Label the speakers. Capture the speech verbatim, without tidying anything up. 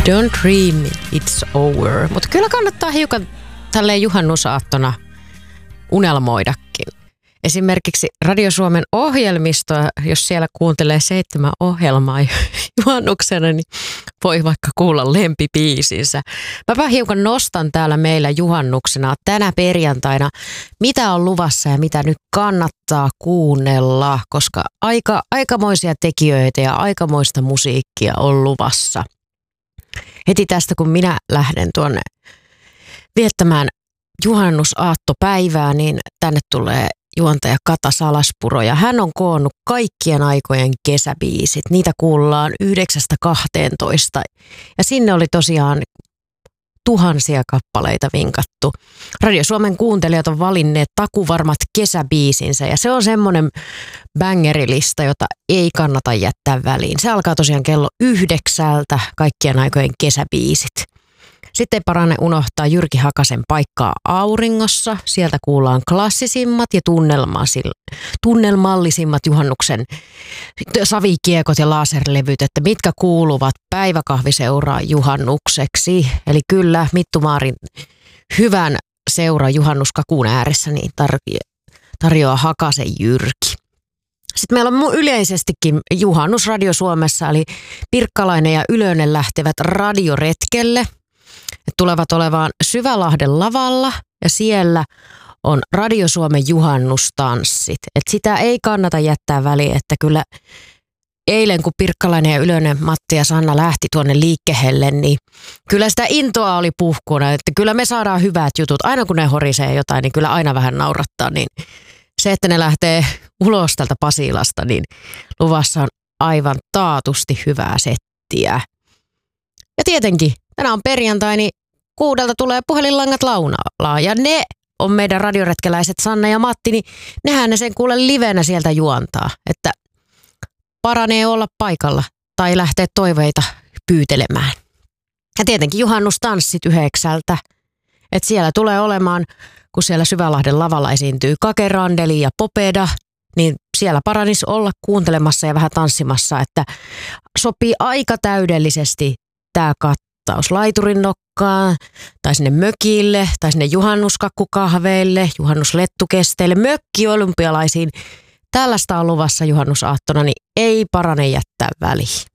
Speaker 1: Don't dream it's over. Mutta kyllä kannattaa hiukan tälleen juhannusaattona unelmoidakin. Esimerkiksi Radio Suomen ohjelmistoa, jos siellä kuuntelee seitsemän ohjelmaa juhannuksena, niin voi vaikka kuulla lempibiisinsä. Mäpä hiukan nostan täällä meillä juhannuksena tänä perjantaina, mitä on luvassa ja mitä nyt kannattaa kuunnella, koska aika, aikamoisia tekijöitä ja aikamoista musiikkia on luvassa. Heti tästä, kun minä lähden tuonne viettämään juhannusaatttopäivää, niin tänne tulee juontaja Kata Salaspuro ja hän on koonnut kaikkien aikojen kesäbiisit. Niitä kuullaan yhdeksästä kahteentoista ja sinne oli tosiaan tuhansia kappaleita vinkattu. Radio Suomen kuuntelijat on valinneet takuvarmat kesäbiisinsä ja se on semmoinen bangerilista, jota ei kannata jättää väliin. Se alkaa tosiaan kello yhdeksältä kaikkien aikojen kesäbiisit. Sitten ei parane unohtaa Jyrki Hakasen Paikkaa auringossa. Sieltä kuullaan klassisimmat ja tunnelmallisimmat juhannuksen savikiekot ja laserlevyt, että mitkä kuuluvat päiväkahviseuraa juhannukseksi. Eli kyllä Mittu Maarin hyvän seura juhannuskakuun ääressä niin tar- tarjoaa Hakasen Jyrki. Sitten meillä on yleisestikin juhannus Radio Suomessa, eli Pirkkalainen ja Ylönen lähtevät radioretkelle. Ne tulevat olevaan Syvälahden lavalla ja siellä on Radio Suomen juhannustanssit. Et sitä ei kannata jättää väliin, että kyllä eilen kun Pirkkalainen ja Ylönen, Matti ja Sanna lähti tuonne liikkeelle, niin kyllä sitä intoa oli puhkuna, että kyllä me saadaan hyvät jutut. Aina kun ne horisee jotain, niin kyllä aina vähän naurattaa. Niin se, että ne lähtee ulos tältä Pasilasta, niin luvassa on aivan taatusti hyvää settiä. Ja tietenkin tänään on perjantai, niin kuudelta tulee puhelinlangat launalla ja ne on meidän radioretkeläiset Sanna ja Matti, niin nehän ne sen kuule livenä sieltä juontaa, että paranee olla paikalla tai lähteä toiveita pyytelemään. Ja tietenkin juhannustanssit yhdeksältä, että siellä tulee olemaan, kun siellä Syvälahden lavalla esiintyy Kake Randeli ja Popeda, niin siellä paranisi olla kuuntelemassa ja vähän tanssimassa, että sopii aika täydellisesti tämä kattaus laiturin nokkaan, tai sinne mökille, tai sinne juhannuskakkukahveille, juhannuslettukesteille, mökkiolympialaisiin. Tällaista on luvassa juhannusaattona, niin ei parane jättää väliin.